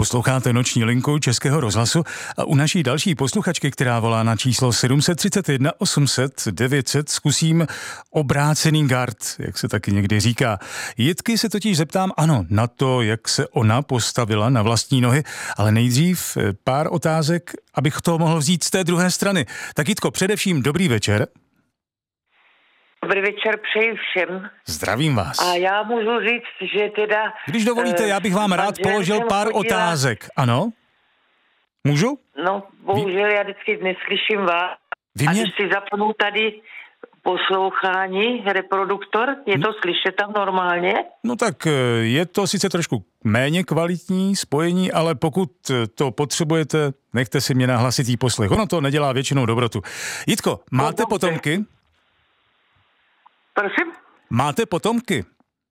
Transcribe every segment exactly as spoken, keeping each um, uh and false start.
Posloucháte Noční linku Českého rozhlasu a u naší další posluchačky, která volá na číslo sedm set třicet jedna osm set devět set, zkusím obrácený gard, jak se taky někdy říká. Jitky se totiž zeptám, ano, na to, jak se ona postavila na vlastní nohy, ale nejdřív pár otázek, abych to mohl vzít z té druhé strany. Tak Jitko, především dobrý večer. Dobrý večer přeji všem. Zdravím vás. A já můžu říct, že teda... Když dovolíte, já bych vám rád položil pár chodila... otázek. Ano? Můžu? No, bohužel Vy... já vždycky neslyším vás. Vy mě... A když si zapnu tady poslouchání, reproduktor, je to slyšet tam normálně? No tak je to sice trošku méně kvalitní spojení, ale pokud to potřebujete, nechte si mě na hlasitý poslech. Ono to nedělá většinou dobrotu. Jitko, máte no, potomky? Prosím? Máte potomky?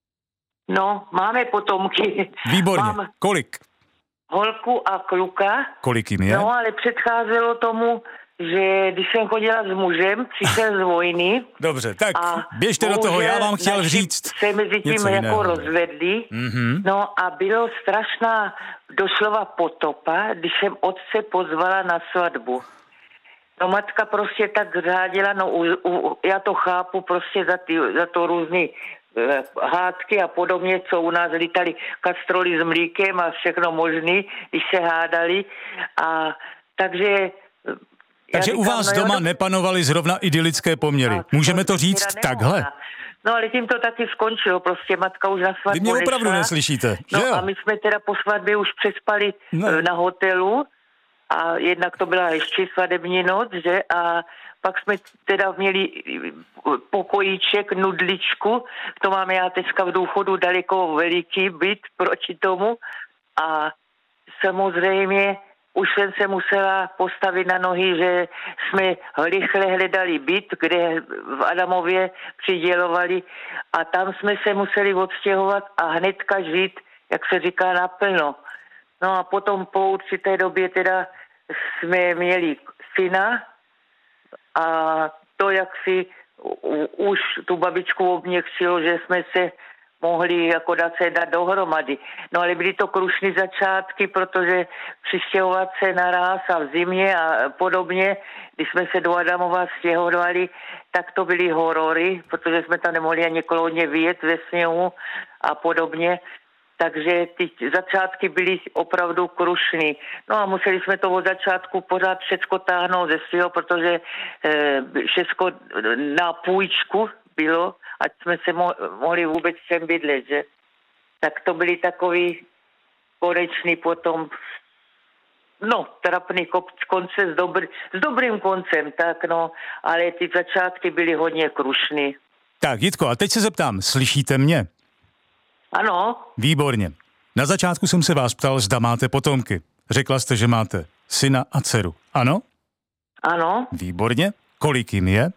No, máme potomky. Výborně. Mám kolik? Holku a kluka. Kolik jim je? No, ale předcházelo tomu, že když jsem chodila s mužem, přišel z vojny. Dobře, tak běžte do toho, já vám chtěl říct se mezi tím jako rozvedli. Mm-hmm. No a bylo strašná doslova potopa, když jsem otce pozvala na svatbu. No matka prostě tak řádila, no u, u, já to chápu prostě za, ty, za to různý eh, hádky a podobně, co u nás lítali kastroly s mlíkem a všechno možný, když se hádali. A takže... Takže říkám, u vás no, doma jo, nepanovaly zrovna idylické poměry. No, Můžeme to říct takhle? No ale tím to taky skončilo, prostě matka už na svatbu Vy mě opravdu nešla. Neslyšíte, No že jo? A my jsme teda po svatbě už přespali no. na hotelu. A jednak to byla ještě svadební noc, že? A pak jsme teda měli pokojíček, nudličku, to máme já teďka v důchodu daleko veliký byt proti tomu. A samozřejmě už jsem se musela postavit na nohy, že jsme rychle hledali byt, kde v Adamově přidělovali a tam jsme se museli odstěhovat a hnedka žít, jak se říká, naplno. No a potom po určité době teda jsme měli syna a to, jak si už tu babičku obměkčilo, že jsme se mohli jako dát se dát dohromady. No ale byly to krušné začátky, protože přistěhovat se naraz a v zimě a podobně, když jsme se do Adamova stěhovali, tak to byly horory, protože jsme tam nemohli ani kolodně vyjet ve sněhu a podobně. Takže ty začátky byly opravdu krušný. No a museli jsme to od začátku pořád všecko táhnout ze svého, protože eh, všecko na půjčku bylo, ať jsme se mo- mohli vůbec sem bydlet, že? Tak to byly takový konečný potom, no, trapný konce s, dobrý, s dobrým koncem, tak no, ale ty začátky byly hodně krušný. Tak, Jitko, a teď se zeptám, slyšíte mě? Ano. Výborně. Na začátku jsem se vás ptal, zda máte potomky. Řekla jste, že máte syna a dceru. Ano? Ano. Výborně. Kolik jim je?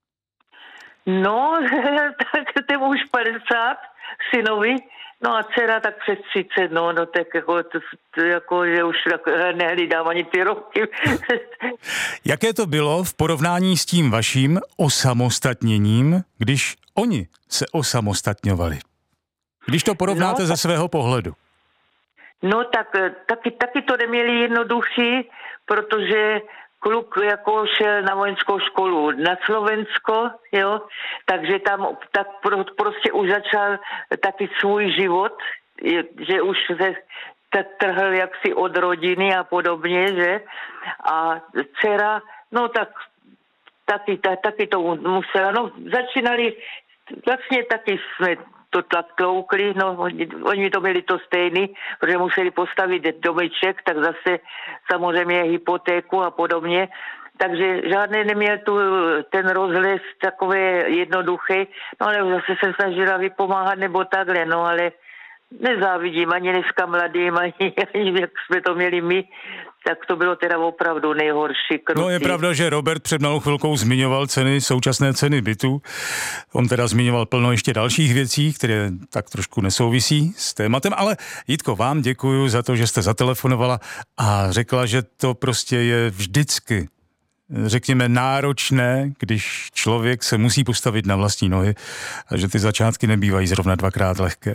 No, tak to už padesát synovi. No a dcera tak přes třicet, no, no tak jako, to, to, jako že už nehlídám ani ty roky. Jaké to bylo v porovnání s tím vaším osamostatněním, když oni se osamostatňovali? Když to porovnáte no, ze svého pohledu. No tak taky, taky to neměli jednoduchý, protože kluk jako šel na vojenskou školu na Slovensko, jo, takže tam tak pro, prostě už začal taky svůj život, že už se tak trhl jaksi od rodiny a podobně, že, a dcera, no tak taky, tak, taky to musela, no začínali, vlastně taky jsme to tak tloukli, no oni, oni to měli to stejný, protože museli postavit domeček, tak zase samozřejmě hypotéku a podobně. Takže žádný neměl tu ten rozhled takové jednoduchý, no ale zase se snažila vypomáhat nebo takhle, no ale nezávidím ani dneska mladým, ani, ani jak jsme to měli my, tak to bylo teda opravdu nejhorší. Krutý. No je pravda, že Robert před malou chvilkou zmiňoval ceny, současné ceny bytu. On teda zmiňoval plno ještě dalších věcí, které tak trošku nesouvisí s tématem, ale Jitko, vám děkuju za to, že jste zatelefonovala a řekla, že to prostě je vždycky, řekněme, náročné, když člověk se musí postavit na vlastní nohy a že ty začátky nebývají zrovna dvakrát lehké.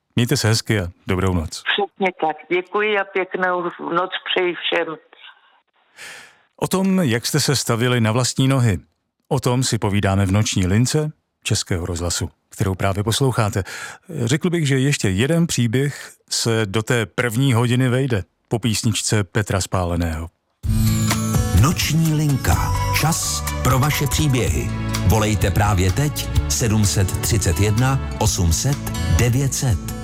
Mějte se hezky a dobrou noc. Přesně tak. Děkuji a pěknou noc přeji všem. O tom, jak jste se stavili na vlastní nohy, o tom si povídáme v noční lince Českého rozhlasu, kterou právě posloucháte. Řekl bych, že ještě jeden příběh se do té první hodiny vejde po písničce Petra Spáleného. Noční linka. Čas pro vaše příběhy. Volejte právě teď sedm set třicet jedna osm set devět set.